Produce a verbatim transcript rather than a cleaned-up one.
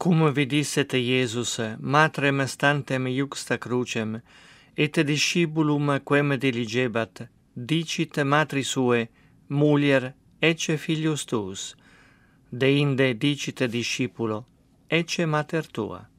Cum vidisset Iesus matrem stantem iuxta crucem, et discipulum quem diligebat, dicit matri suae, mulier, ecce filius tuus. Deinde dicit discipulo, ecce mater tua.